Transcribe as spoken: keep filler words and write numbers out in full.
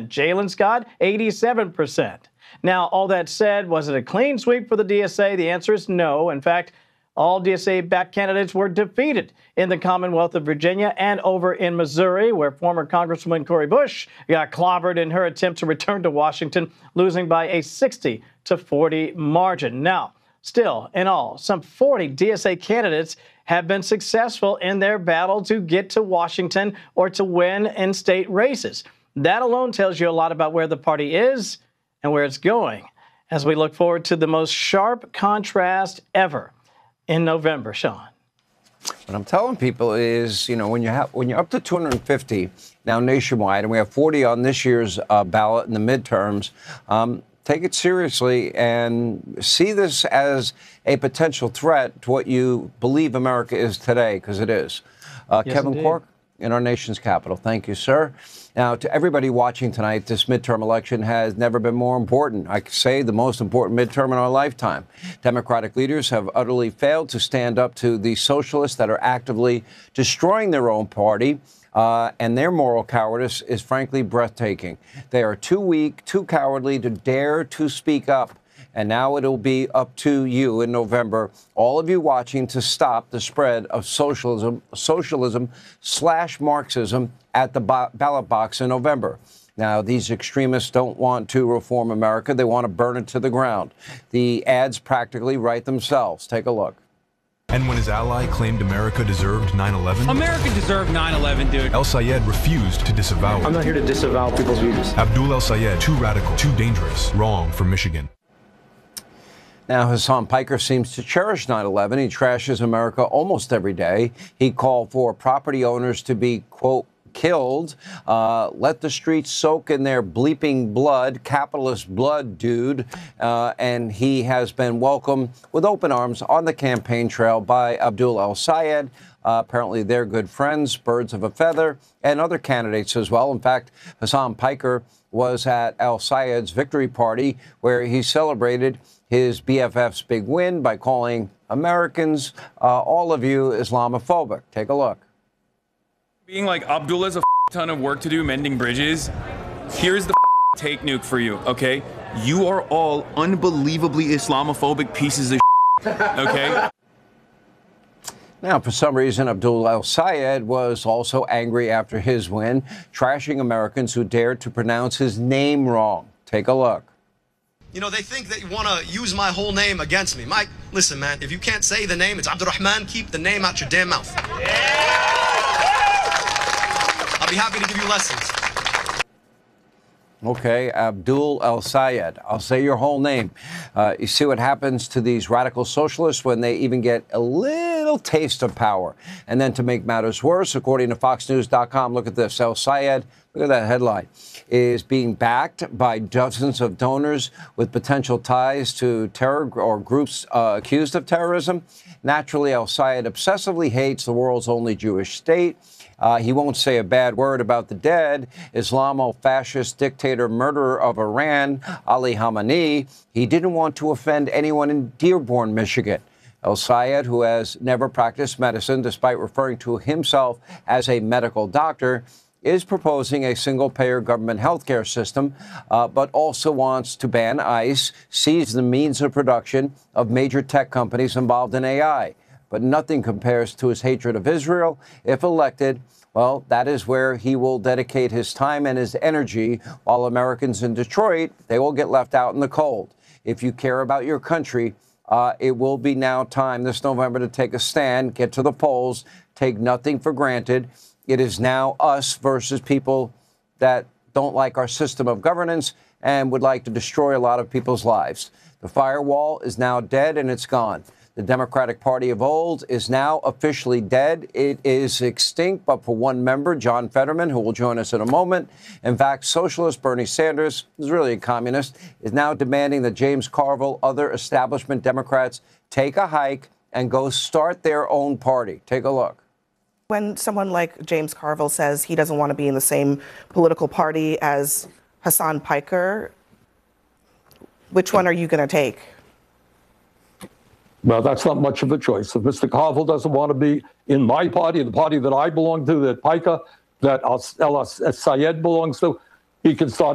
percent. Jalen Scott, eighty-seven percent. Now, all that said, was it a clean sweep for the D S A? The answer is no. In fact, all D S A-backed candidates were defeated in the Commonwealth of Virginia and over in Missouri, where former Congresswoman Cori Bush got clobbered in her attempt to return to Washington, losing by a sixty to forty margin. Now, still, in all, some forty D S A candidates have been successful in their battle to get to Washington or to win in state races. That alone tells you a lot about where the party is and where it's going as we look forward to the most sharp contrast ever in November. Sean. What I'm telling people is, you know, when you have when you're up to two hundred fifty now nationwide, and we have forty on this year's uh, ballot in the midterms, um, take it seriously and see this as a potential threat to what you believe America is today, because it is. Uh, Yes, Kevin indeed. Corke in our nation's capital. Thank you, sir. Now, to everybody watching tonight, this midterm election has never been more important. I could say the most important midterm in our lifetime. Democratic leaders have utterly failed to stand up to the socialists that are actively destroying their own party. Uh, and their moral cowardice is frankly breathtaking. They are too weak, too cowardly to dare to speak up. And now it'll be up to you in November, all of you watching, to stop the spread of socialism, socialism slash Marxism at the bo- ballot box in November. Now, these extremists don't want to reform America. They want to burn it to the ground. The ads practically write themselves. Take a look. And when his ally claimed America deserved nine eleven, America deserved nine eleven, dude. El Sayed refused to disavow it. I'm not here to disavow people's views. Abdul El Sayed, too radical, too dangerous, wrong for Michigan. Now, Hassan Piker seems to cherish nine eleven. He trashes America almost every day. He called for property owners to be, quote, killed. Uh, let the streets soak in their bleeping blood, capitalist blood, dude. Uh, and he has been welcomed with open arms on the campaign trail by Abdul El Sayed. Uh, apparently, they're good friends, birds of a feather, and other candidates as well. In fact, Hassan Piker was at El Sayed's victory party, where he celebrated his B F F's big win by calling Americans, uh, all of you, Islamophobic. Take a look. Being like, Abdul has a ton of work to do mending bridges. Here's the take nuke for you, okay? You are all unbelievably Islamophobic pieces of okay? Now, for some reason, Abdul El Sayed was also angry after his win, trashing Americans who dared to pronounce his name wrong. Take a look. You know, they think that you want to use my whole name against me. Mike, listen, man, if you can't say the name, it's Abdurrahman, keep the name out your damn mouth. I'll be happy to give you lessons. Okay, Abdul El Sayed. I'll say your whole name. Uh, you see what happens to these radical socialists when they even get a little taste of power. And then to make matters worse, according to Fox News dot com, look at this. El Sayed, look at that headline, is being backed by dozens of donors with potential ties to terror or groups uh, accused of terrorism. Naturally, El Sayed obsessively hates the world's only Jewish state. Uh, he won't say a bad word about the dead Islamo-fascist dictator murderer of Iran, Ali Khamenei. He didn't want to offend anyone in Dearborn, Michigan. El Sayed, who has never practiced medicine despite referring to himself as a medical doctor, is proposing a single-payer government healthcare system, uh, but also wants to ban ICE, seize the means of production of major tech companies involved in A I. But nothing compares to his hatred of Israel. If elected, well, that is where he will dedicate his time and his energy, while Americans in Detroit, they will get left out in the cold. If you care about your country, uh, it will be now time this November to take a stand, get to the polls, take nothing for granted. It is now us versus people that don't like our system of governance and would like to destroy a lot of people's lives. The firewall is now dead and it's gone. The Democratic Party of old is now officially dead. It is extinct, but for one member, John Fetterman, who will join us in a moment. In fact, socialist Bernie Sanders, who's really a communist, is now demanding that James Carville, other establishment Democrats, take a hike and go start their own party. Take a look. When someone like James Carville says he doesn't want to be in the same political party as Hassan Piker, which one are you going to take? Well, that's not much of a choice. If Mister Carville doesn't want to be in my party, the party that I belong to, that Piker, that El Sayed belongs to, he can start